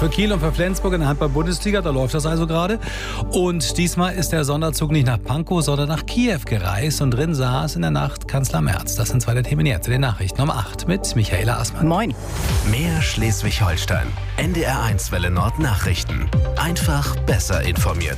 Für Kiel und für Flensburg in der Handball-Bundesliga, da läuft das also gerade. Und diesmal ist der Sonderzug nicht nach Pankow, sondern nach Kiew gereist. Und drin saß in der Nacht Kanzler Merz. Das sind zwei der Themen jetzt in den Nachrichten um 8 mit Michaela Assmann. Moin. Mehr Schleswig-Holstein. NDR1 Welle Nord Nachrichten. Einfach besser informiert.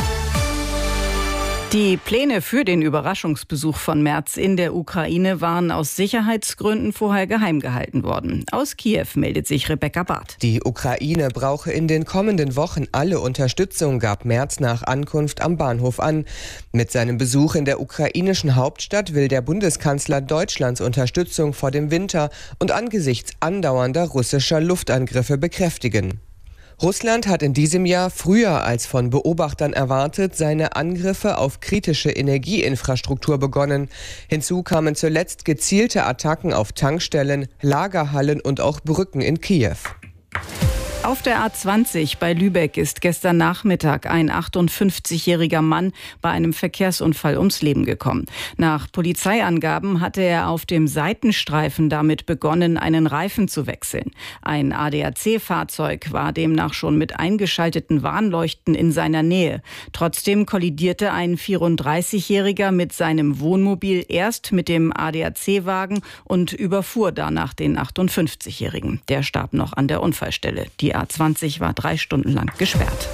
Die Pläne für den Überraschungsbesuch von Merz in der Ukraine waren aus Sicherheitsgründen vorher geheim gehalten worden. Aus Kiew meldet sich Rebecca Barth. Die Ukraine brauche in den kommenden Wochen alle Unterstützung, gab Merz nach Ankunft am Bahnhof an. Mit seinem Besuch in der ukrainischen Hauptstadt will der Bundeskanzler Deutschlands Unterstützung vor dem Winter und angesichts andauernder russischer Luftangriffe bekräftigen. Russland hat in diesem Jahr früher als von Beobachtern erwartet seine Angriffe auf kritische Energieinfrastruktur begonnen. Hinzu kamen zuletzt gezielte Attacken auf Tankstellen, Lagerhallen und auch Brücken in Kiew. Auf der A20 bei Lübeck ist gestern Nachmittag ein 58-jähriger Mann bei einem Verkehrsunfall ums Leben gekommen. Nach Polizeiangaben hatte er auf dem Seitenstreifen damit begonnen, einen Reifen zu wechseln. Ein ADAC-Fahrzeug war demnach schon mit eingeschalteten Warnleuchten in seiner Nähe. Trotzdem kollidierte ein 34-jähriger mit seinem Wohnmobil erst mit dem ADAC-Wagen und überfuhr danach den 58-jährigen. Der starb noch an der Unfallstelle. Die A20 war 3 Stunden lang gesperrt.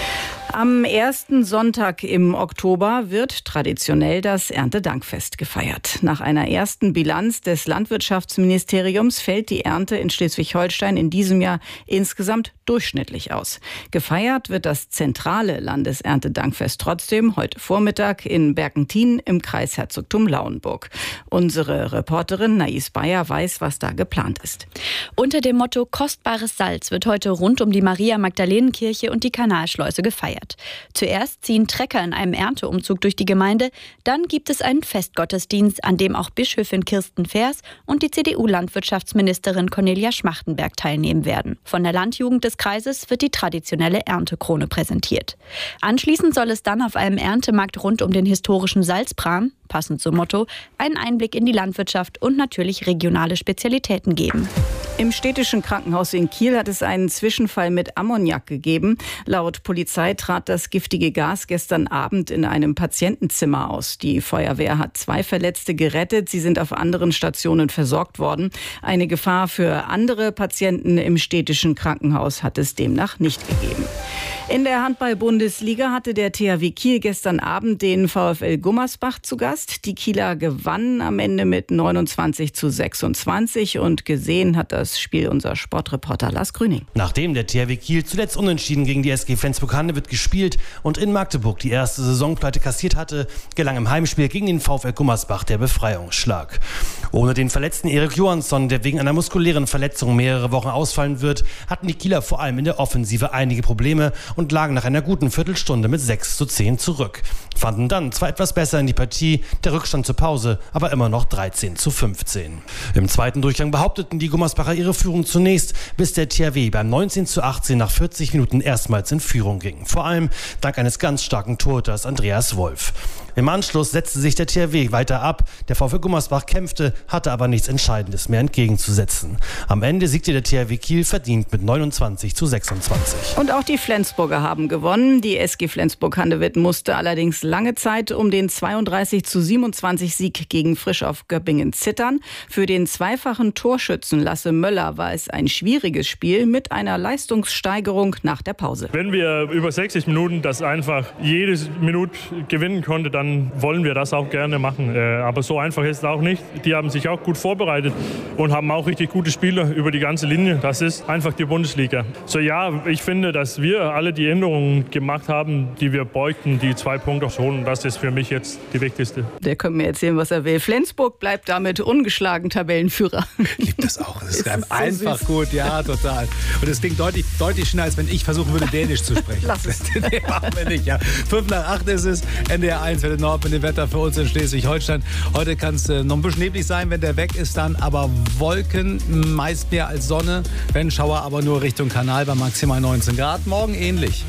Am ersten Sonntag im Oktober wird traditionell das Erntedankfest gefeiert. Nach einer ersten Bilanz des Landwirtschaftsministeriums fällt die Ernte in Schleswig-Holstein in diesem Jahr insgesamt durchschnittlich aus. Gefeiert wird das zentrale Landeserntedankfest trotzdem heute Vormittag in Berkenthin im Kreisherzogtum Lauenburg. Unsere Reporterin Nais Bayer weiß, was da geplant ist. Unter dem Motto Kostbares Salz wird heute rund um die Maria-Magdalenen-Kirche und die Kanalschleuse gefeiert. Zuerst ziehen Trecker in einem Ernteumzug durch die Gemeinde, dann gibt es einen Festgottesdienst, an dem auch Bischöfin Kirsten Fers und die CDU-Landwirtschaftsministerin Cornelia Schmachtenberg teilnehmen werden. Von der Landjugend des Kreises wird die traditionelle Erntekrone präsentiert. Anschließend soll es dann auf einem Erntemarkt rund um den historischen Salzpram, passend zum Motto, einen Einblick in die Landwirtschaft und natürlich regionale Spezialitäten geben. Im städtischen Krankenhaus in Kiel hat es einen Zwischenfall mit Ammoniak gegeben. Laut Polizei trat das giftige Gas gestern Abend in einem Patientenzimmer aus. Die Feuerwehr hat 2 Verletzte gerettet. Sie sind auf anderen Stationen versorgt worden. Eine Gefahr für andere Patienten im städtischen Krankenhaus hat es demnach nicht gegeben. In der Handball-Bundesliga hatte der THW Kiel gestern Abend den VfL Gummersbach zu Gast. Die Kieler gewannen am Ende mit 29:26 und gesehen hat das Spiel unser Sportreporter Lars Grüning. Nachdem der THW Kiel zuletzt unentschieden gegen die SG Flensburg-Handewitt gespielt und in Magdeburg die erste Saisonpleite kassiert hatte, gelang im Heimspiel gegen den VfL Gummersbach der Befreiungsschlag. Ohne den verletzten Erik Johansson, der wegen einer muskulären Verletzung mehrere Wochen ausfallen wird, hatten die Kieler vor allem in der Offensive einige Probleme und lagen nach einer guten Viertelstunde mit 6:10 zurück. Fanden dann zwar etwas besser in die Partie, der Rückstand zur Pause aber immer noch 13:15. Im zweiten Durchgang behaupteten die Gummersbacher ihre Führung zunächst, bis der THW beim 19:18 nach 40 Minuten erstmals in Führung ging. Vor allem dank eines ganz starken Torhüters Andreas Wolf. Im Anschluss setzte sich der THW weiter ab. Der VfL Gummersbach kämpfte, hatte aber nichts Entscheidendes mehr entgegenzusetzen. Am Ende siegte der THW Kiel verdient mit 29:26. Und auch die Flensburger haben gewonnen. Die SG Flensburg-Handewitt musste allerdings lange Zeit um den 32:27 Sieg gegen Frisch auf Göppingen zittern. Für den zweifachen Torschützen Lasse Möller war es ein schwieriges Spiel mit einer Leistungssteigerung nach der Pause. Wenn wir über 60 Minuten das einfach jede Minute gewinnen konnten, dann wollen wir das auch gerne machen. Aber so einfach ist es auch nicht. Die haben sich auch gut vorbereitet und haben auch richtig gute Spieler über die ganze Linie. Das ist einfach die Bundesliga. So ja, ich finde, dass wir alle die Änderungen gemacht haben, die wir beugten, die 2 Punkte holen. Das ist für mich jetzt die wichtigste. Der kann mir erzählen, was er will. Flensburg bleibt damit ungeschlagen Tabellenführer. Ich liebe das auch. Das ist einfach so gut. Ja, total. Und es klingt deutlich schneller, als wenn ich versuchen würde, Dänisch zu sprechen. Lass es. Nee, machen wir nicht, ja. 7:55 ist es. NDR1 Welle Nord mit dem Wetter für uns in Schleswig-Holstein. Heute kann es noch ein bisschen neblig sein, wenn der weg ist dann, aber Wolken, meist mehr als Sonne. Wenn Schauer, aber nur Richtung Kanal bei maximal 19 Grad. Morgen ähnlich.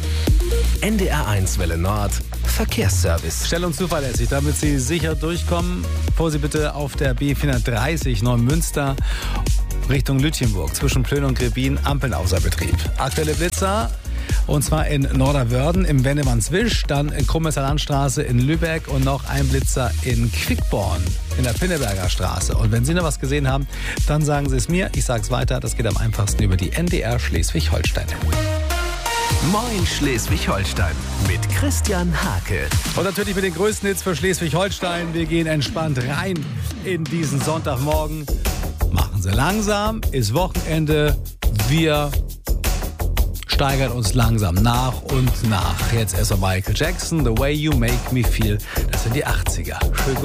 NDR1 Welle Nord Verkehrsservice. Schnell und zuverlässig, damit Sie sicher durchkommen. Fuhr Sie bitte auf der B430 Neumünster Richtung Lütjenburg. Zwischen Plön und Grebin Ampeln außer Betrieb. Aktuelle Blitzer. Und zwar in Norderwörden im Wendemannswisch, dann in Krummeser Landstraße in Lübeck und noch ein Blitzer in Quickborn in der Pinneberger Straße. Und wenn Sie noch was gesehen haben, dann sagen Sie es mir. Ich sage es weiter. Das geht am einfachsten über die NDR Schleswig-Holstein. Moin Schleswig-Holstein mit Christian Hake. Und natürlich mit den größten Hits für Schleswig-Holstein. Wir gehen entspannt rein in diesen Sonntagmorgen. Machen Sie langsam, ist Wochenende. Wir steigern uns langsam nach und nach. Jetzt erst mal Michael Jackson, The Way You Make Me Feel. Das sind die 80er. Schön